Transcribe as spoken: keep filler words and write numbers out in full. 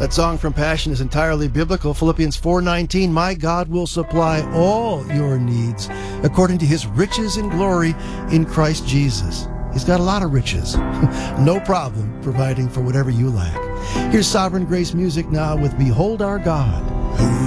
That song from Passion is entirely biblical. Philippians four nineteen, my God will supply all your needs according to his riches in glory in Christ Jesus. He's got a lot of riches. No problem providing for whatever you lack. Here's Sovereign Grace Music now with Behold Our God.